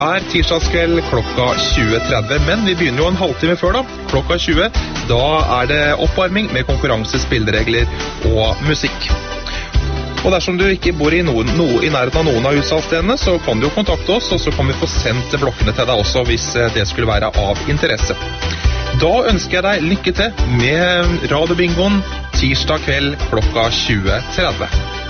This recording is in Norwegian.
er tirsdagskveld klokka 20.30, men vi begynner jo en halvtime før da, klokka 20. Da er det oppvarming med konkurranse, spilleregler og musikk. Og dersom du ikke bor i nærheten av noen av utsalgsstedene, så kan du jo kontakte oss, og så kan vi få sendt blokkene til deg også hvis det skulle være av interesse. Da ønsker jeg deg lykke til med radiobingoen tirsdag kveld klokka 20.30.